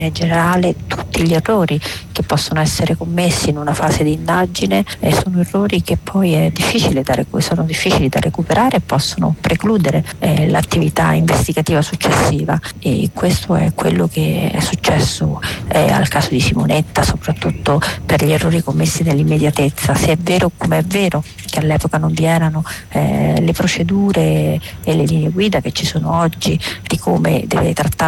generale tutti gli errori che possono essere commessi in una fase di indagine sono errori che poi sono difficili da recuperare e possono precludere l'attività investigativa successiva, e questo è quello che è successo al caso di Simonetta, soprattutto per gli errori commessi nell'immediatezza. Se è vero, come è vero, che all'epoca non vi erano le procedure e le linee guida che ci sono oggi di come deve trattare